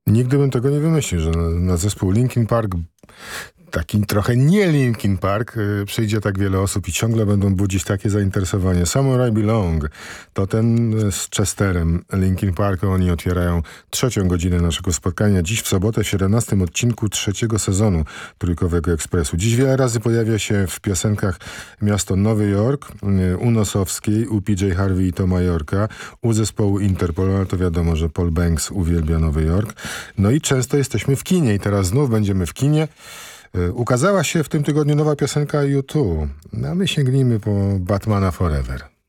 Nigdy bym tego nie wymyślił, że na zespół Linkin Park, taki trochę nie Linkin Park, przyjdzie tak wiele osób i ciągle będą budzić takie zainteresowanie. Somewhere I Belong to ten z Chesterem Linkin Park. Oni otwierają trzecią godzinę naszego spotkania. Dziś w sobotę w 17 odcinku trzeciego sezonu Trójkowego Ekspresu. Dziś wiele razy pojawia się w piosenkach miasto Nowy Jork, u Nosowskiej, u PJ Harvey i Toma Yorka, u zespołu Interpol, ale to wiadomo, że Paul Banks uwielbia Nowy Jork. No i często jesteśmy w kinie i teraz znów będziemy w kinie. Ukazała się w tym tygodniu nowa piosenka U2, a my sięgnijmy po Batmana Forever.